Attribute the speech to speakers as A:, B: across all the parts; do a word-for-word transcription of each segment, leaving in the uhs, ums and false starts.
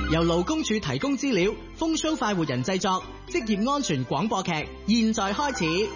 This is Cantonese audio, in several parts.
A: 由勞工處提供資料，風騷快活人製作，職業安全廣播劇，現在開始。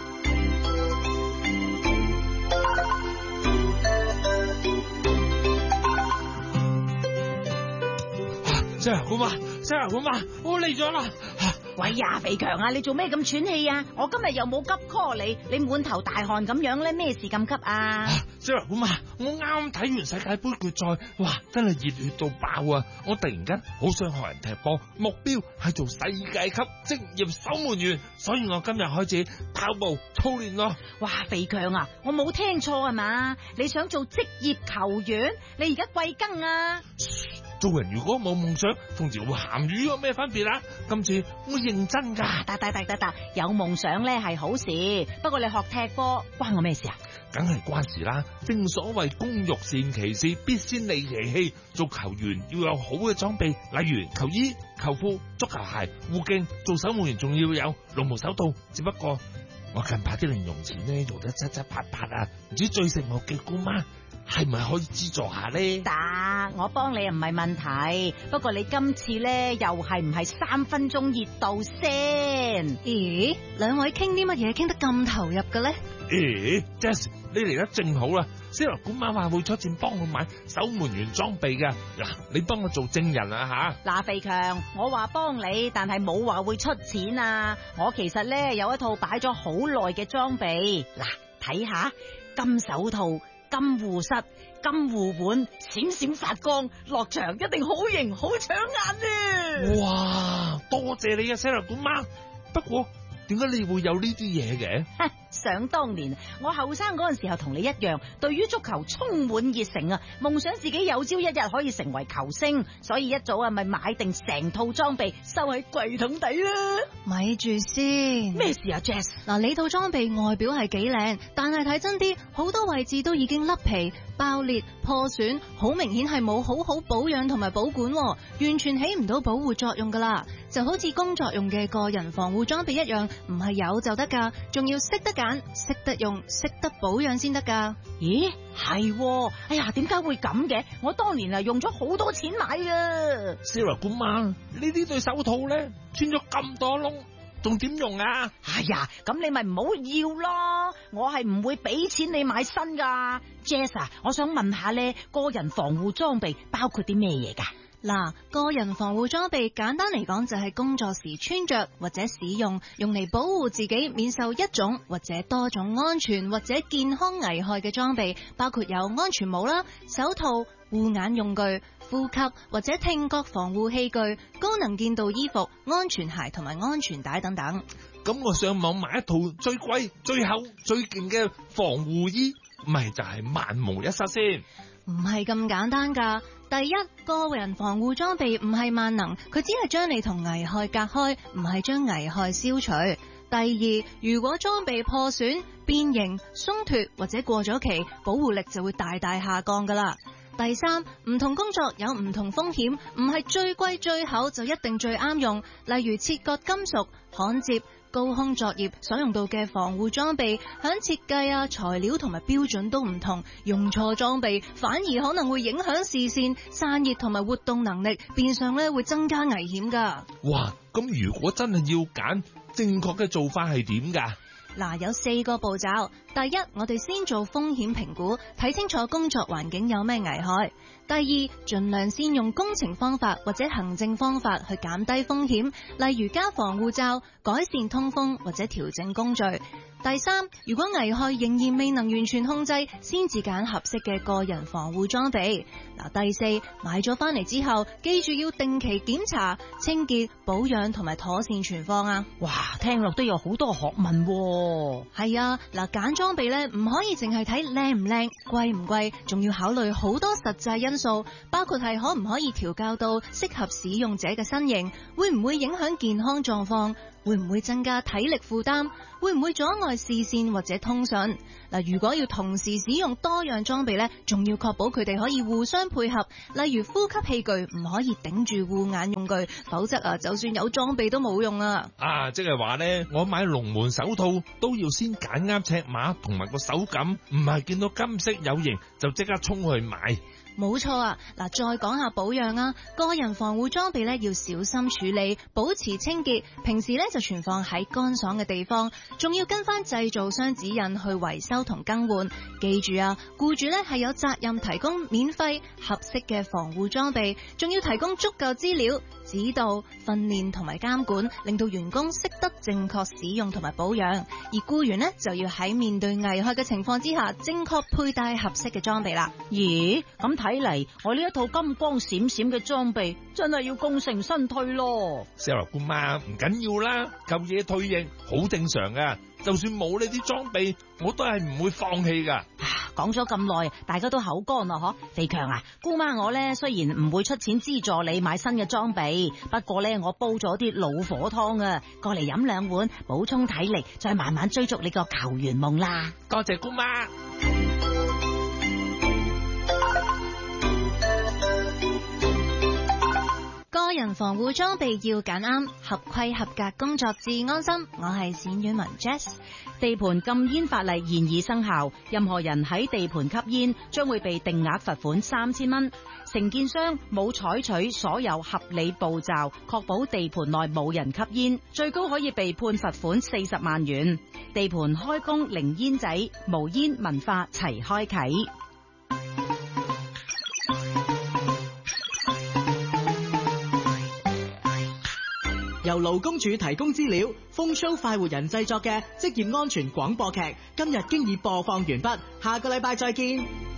B: 西牙管媽，西牙管媽，我嚟咗啦！
C: 喂呀，肥強啊，你做咩咁喘氣啊？我今日又冇急 call 你，你滿頭大汗咁樣咧，咩事咁急啊？
B: 西牙管媽，我啱睇完世界杯決賽，哇，真係熱血到爆啊！我突然間好想學人踢波，目標係做世界級職業守門員，所以我今日開始跑步操練咯。
C: 哇，肥強啊，我冇聽錯係嘛？你想做職業球員？你而家貴庚啊？
B: 做人如果冇夢想，同條鹹魚有咩分別啊？今次我認真噶。
C: 得得得得得，有夢想咧係好事，不過你學踢波關我咩事啊？
B: 梗係關事啦！正所謂工欲善其事，必先利其器。做球員要有好嘅裝備，例如球衣、球褲、足球鞋、護鏡。做守門員仲要有龍毛手套。只不過我近排啲零用錢咧用得七七八八啊，唔知最食我嘅姑媽係咪可以資助下呢？
C: 得，我幫你唔係問題，不過你今次咧又係唔係三分鐘熱度先？
D: 咦，兩位傾啲乜嘢傾得咁投入嘅咧？
B: 咦 Jess 你嚟得正好啦！西牙管媽話會出錢幫我買守門員裝備噶，嗱，你幫我做證人啊吓！
C: 嗱，肥強，我話幫你，但係冇話會出錢啊！我其實咧有一套擺咗好耐嘅裝備，嗱，睇下金手套、金護膝、金護腕，閃閃發光，落場一定好型好搶眼啊！
B: 哇，多謝你啊，西牙管媽。不過點解你會有呢啲嘢嘅？
C: 想當年，我後生嗰陣時候同你一樣，對於足球充滿熱誠啊，夢想自己有朝一日可以成為球星，所以一早啊咪買定成套裝備收喺櫃桶底啦。
D: 咪住先，
C: 咩事啊 Jess？
D: 嗱，你套裝備外表係幾靚，但係睇真啲，好多位置都已經甩皮、爆裂、破損，好明顯係冇好好保養同埋保管，完全起唔到保護作用噶啦。就好似工作用嘅個人防護裝備一樣，唔係有就得噶，仲要識得揀、識得用、識得保養先得噶。
C: 咦，係，哎呀，點解會咁嘅？我當年啊用咗好多錢買噶。
B: 西牙管媽，呢啲對手套咧穿咗咁多窿，仲點用啊？
C: 哎呀，咁你咪唔好要咯，我係唔會俾錢你買新噶。Jess 啊，我想問下咧，個人防護裝備包括啲咩嘢噶？
D: 嗱，個人防護裝備簡單嚟講就係工作時穿着或者使用，用嚟保護自己免受一種或者多種安全或者健康危害嘅裝備，包括有安全帽啦、手套、護眼用具、呼吸或者聽覺防護器具、高能見度衣服、安全鞋同埋安全帶等等。
B: 咁我上網買一套最貴、最厚、最勁嘅防護衣，咪就係萬無一失先？
D: 唔係咁簡單噶。第一，個人防護裝備唔係萬能，佢只係將你同危害隔開，唔係將危害消除。第二，如果裝備破損、變形、鬆脫或者過咗期，保護力就會大大下降噶啦。第三，唔同工作有唔同風險，唔係最貴最厚就一定最啱用。例如切割金屬、焊接、高空作業所用到嘅防護裝備，響設計啊、材料同埋標準都唔同，用錯裝備反而可能會影響視線、散熱同埋活動能力，變相咧會增加危險噶。
B: 哇，咁如果真係要揀，正確嘅做法係點噶？
D: 嗱，有四個步驟。第一，我哋先做風險評估，睇清楚工作環境有咩危害。第二，盡量先用工程方法或者行政方法去減低風險，例如加防護罩、改善通風或者調整工序。第三，如果危害仍然未能完全控制，先至揀合適嘅個人防護裝備。嗱，第四，買咗翻嚟之後，記住要定期檢查、清潔、保養同埋妥善存放啊！
C: 哇，聽落都有好多學問喎。
D: 係啊，嗱，揀裝備咧唔可以淨係睇靚唔靚、貴唔貴，仲要考慮好多實際因素，包括係可唔可以調校到適合使用者嘅身形，會唔會影響健康狀況，會唔會增加體力負擔，會唔會阻礙視線或者通訊。嗱，如果要同時使用多樣裝備咧，仲要確保佢哋可以互相配合，例如呼吸器具唔可以頂住護眼用具，否則啊，就算有裝備都冇用啊！
B: 啊，即係話咧，我買龍門手套都要先揀啱尺碼同埋個手感，唔係見到金色有型就即刻衝去買。
D: 冇錯啊！嗱，再講下保養啊，個人防護裝備咧要小心處理，保持清潔，平時咧就存放喺乾爽嘅地方，仲要跟翻製造商指引去維修同更換。記住啊，僱主咧係有責任提供免費合適嘅防護裝備，仲要提供足夠資料、指導、訓練同埋監管，令到員工識得正確使用同埋保養。而僱員呢，就要喺面對危害嘅情況之下，正確佩戴合適嘅裝備啦。
C: 咦，咁睇嚟，我呢一套金光閃閃嘅裝備真係要功成身退咯。
B: Sarah姑媽唔緊要啦，舊嘢退役好正常噶。就算冇呢啲裝備，我都係唔會放棄噶。
C: 講咗咁耐，大家都口乾啦，嗬？肥強啊，姑媽我咧雖然唔會出錢資助你買新嘅裝備，不過咧我煲咗啲老火湯啊，過嚟飲兩碗，補充體力，再慢慢追逐你個球員夢啦。
B: 多謝姑媽。
D: 個人防護裝備要揀啱，合規合格工作至安心。我係冼婉文 Jess。
C: 地盤禁煙法例現已生效，任何人喺地盤吸煙將會被定額罰款三千蚊。承建商冇採取所有合理步驟，確保地盤內冇人吸煙，最高可以被判罰款四十萬元。地盤開工零煙仔，無煙文化齊開啟。
A: 由勞工處提供資料，風騷快活人製作嘅職業安全廣播劇，今日經已播放完畢，下個禮拜再見。